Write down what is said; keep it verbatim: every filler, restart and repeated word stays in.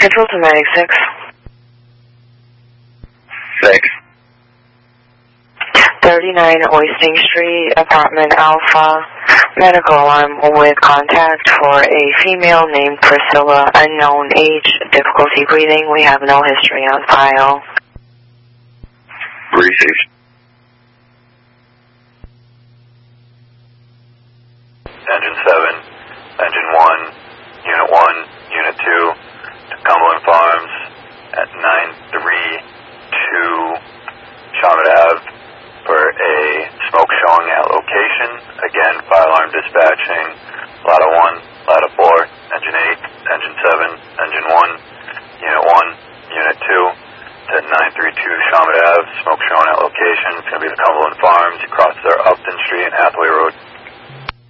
Control to Medic six. Six. thirty-nine Oisting Street, Apartment Alpha. Medical alarm with contact for a female named Priscilla, unknown age, difficulty breathing. We have no history on file. Received. Engine seven.